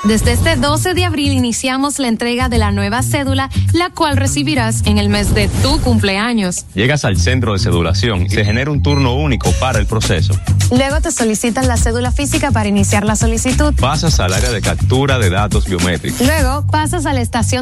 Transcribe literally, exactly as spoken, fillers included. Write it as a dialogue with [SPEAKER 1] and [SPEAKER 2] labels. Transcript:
[SPEAKER 1] Desde este doce de abril iniciamos la entrega de la nueva cédula, la cual recibirás en el mes de tu cumpleaños.
[SPEAKER 2] Llegas al centro de cedulación y se genera un turno único para el proceso.
[SPEAKER 1] Luego te solicitan la cédula física para iniciar la solicitud.
[SPEAKER 2] Pasas al área de captura de datos biométricos.
[SPEAKER 1] Luego pasas a la estación